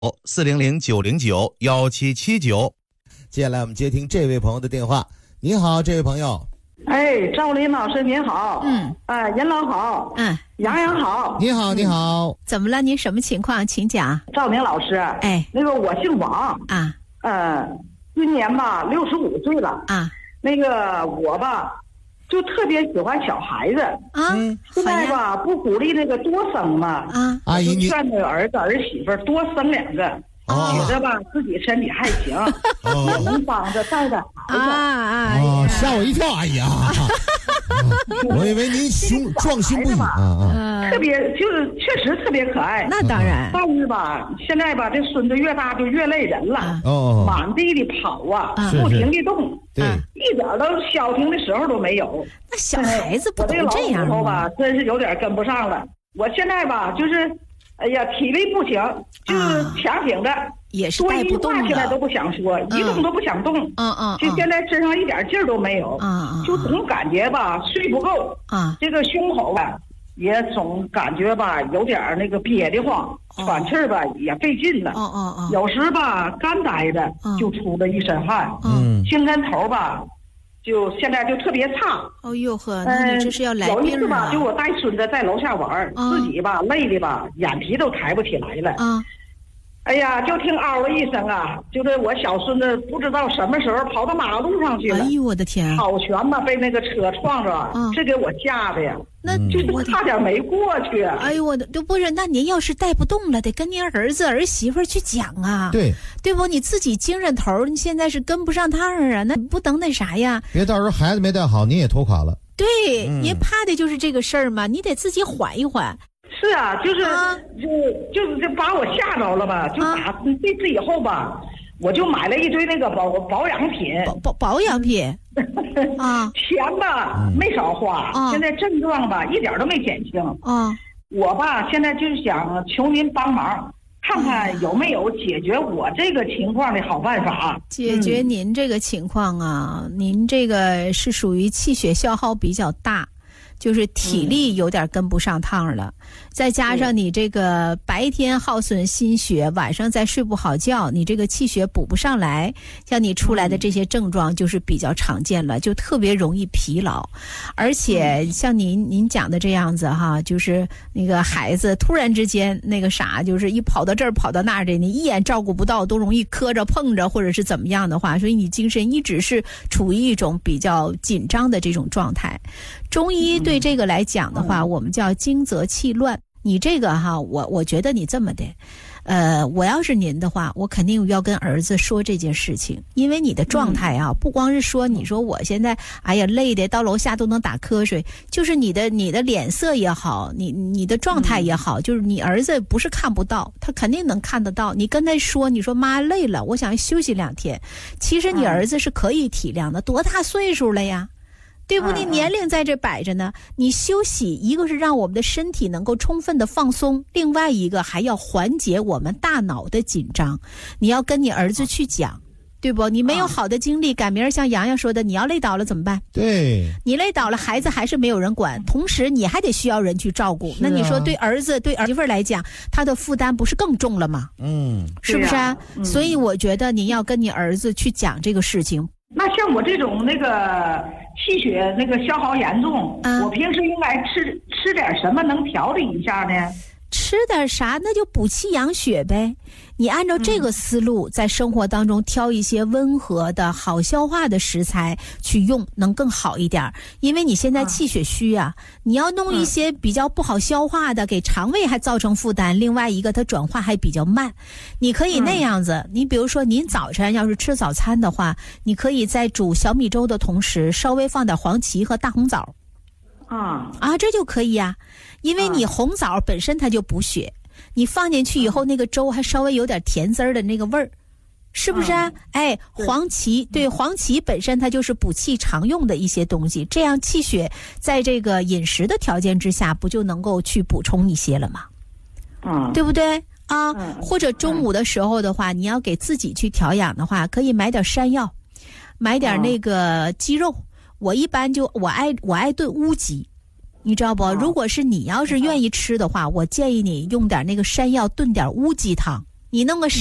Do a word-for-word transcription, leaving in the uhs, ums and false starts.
四零零九零九幺七七九。 接下来我们接听这位朋友的电话。你好，这位朋友。 哎，赵林老师您好。 嗯。 哎，任老好。 嗯。 杨洋好。 你好，你好。 怎么了？您什么情况？请讲。 赵明老师。 哎。 那个我姓王。 啊。 呃，今年吧六十五岁了。 啊。那个我吧，就特别喜欢小孩子。 啊。 嗯。现在吧不鼓励那个多生嘛。 啊。 阿姨，劝那个儿子儿媳妇多生两个。 哦， 觉得吧自己身体还行，也能帮着带带孩子。 啊啊！ 哦，吓我一跳，阿姨啊！我以为您胸壮心不已啊啊！特别就是确实特别可爱。 那当然。 但是吧，现在吧这孙子越大就越累人了。 哦。 满地的跑啊，不停的动， 对， 一点都消停的时候都没有。 那小孩子不都这样吗？我这个老骨头吧，真是有点跟不上了。我现在吧就是。哎呀，体力不行，就是强挺的， 啊、也是带不动的。 说一句话现在都不想说，嗯、一动都不想动。 嗯嗯， 就现在身上一点劲儿都没有。 嗯嗯， 就总感觉吧睡不够。 啊， 这个胸口吧也总感觉吧有点那个憋得慌，哦、喘气儿吧也费劲了。 哦哦哦， 有时吧干呆的就出了一身汗。 嗯， 心跟头吧。就现在就特别差。 哦呦呵，那你这是要来病啊！ 有一次吧，就我带孙子在楼下玩，嗯、自己吧累的吧，眼皮都抬不起来了。 啊！ 哎呀，就听嗷的一声啊，就是我小孙子不知道什么时候跑到马路上去了。 哎呦我的天！ 跑全吧被那个车撞着， 嗯、 这给我吓的呀。 那就是差点没过去。 哎呦我的，就不是，那您要是带不动了，得跟您儿子儿媳妇去讲啊。 对， 对不？你自己精神头，你现在是跟不上趟啊，那不等那啥呀？ 别到时候孩子没带好，您也拖垮了。 对， 嗯、 您怕的就是这个事儿嘛，你得自己缓一缓。 是啊，就是、 啊、 就就是就把我吓着了吧，就打这次以后吧。我就买了一堆那个保保养品， 保保保养品啊， 钱吧没少花， 啊、 现在症状吧一点都没减轻啊。 我吧现在就是想求您帮忙，看看有没有解决我这个情况的好办法。 解决您这个情况啊，嗯、您这个是属于气血消耗比较大。就是体力有点跟不上趟了，嗯、再加上你这个白天耗损心血，晚上再睡不好觉，你这个气血补不上来，像你出来的这些症状就是比较常见了，就特别容易疲劳。而且像您您讲的这样子哈，就是那个孩子突然之间那个啥，就是一跑到这儿跑到那儿的，你一眼照顾不到，都容易磕着碰着或者是怎么样的话，所以你精神一直是处于一种比较紧张的这种状态。中医对这个来讲的话，嗯、我们叫惊则气乱。你这个哈，我我觉得你这么的，呃，我要是您的话，我肯定要跟儿子说这件事情，因为你的状态啊，嗯、不光是说你说我现在哎呀累的到楼下都能打瞌睡，就是你的你的脸色也好，你你的状态也好，嗯、就是你儿子不是看不到，他肯定能看得到。你跟他说，你说妈累了，我想休息两天，其实你儿子是可以体谅的，多大岁数了呀？对不？你年龄在这摆着呢，你休息，一个是让我们的身体能够充分的放松，另外一个还要缓解我们大脑的紧张。你要跟你儿子去讲，对不？你没有好的精力，赶明儿像洋洋说的，你要累倒了怎么办？ 对， 你累倒了，孩子还是没有人管，同时你还得需要人去照顾。啊、那你说对儿子对儿媳妇来讲，他的负担不是更重了吗？ 嗯， 是不是啊？ 嗯、 所以我觉得你要跟你儿子去讲这个事情。 那像我这种那个气血那个消耗严重，嗯、我平时应该吃吃点什么能调理一下呢？ 吃点啥？那就补气养血呗。你按照这个思路，在生活当中挑一些温和的好消化的食材去用，能更好一点。因为你现在气血虚啊，你要弄一些比较不好消化的，给肠胃还造成负担。另外一个，它转化还比较慢。你可以那样子，你比如说您早晨要是吃早餐的话，你可以在煮小米粥的同时，稍微放点黄芪和大红枣。 啊啊，这就可以呀、啊，因为你红枣本身它就补血，你放进去以后，那个粥还稍微有点甜滋儿的那个味儿，是不是啊？哎，黄芪，对，黄芪本身它就是补气常用的一些东西，这样气血在这个饮食的条件之下，不就能够去补充一些了吗？ 嗯， 对不对啊？或者中午的时候的话，你要给自己去调养的话，可以买点山药，买点那个鸡肉。我一般就我爱我爱炖乌鸡，你知道不？如果是你要是愿意吃的话，我建议你用点那个山药炖点乌鸡汤。 你弄个